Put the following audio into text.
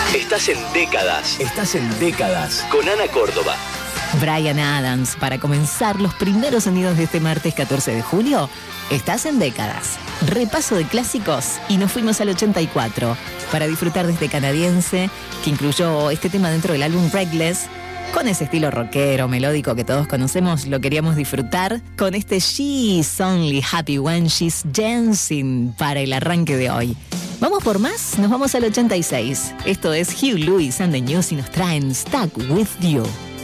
Estás en décadas. Estás en décadas. Con Ana Córdoba. Bryan Adams, para comenzar los primeros sonidos de este martes 14 de julio, estás en décadas. Repaso de clásicos y nos fuimos al 84 para disfrutar de este canadiense que incluyó este tema dentro del álbum Reckless. Con ese estilo rockero, melódico que todos conocemos, lo queríamos disfrutar con este She's Only Happy When She's Dancing para el arranque de hoy. ¿Vamos por más? Nos vamos al 86. Esto es Huey Lewis and the News y nos traen Stuck With You.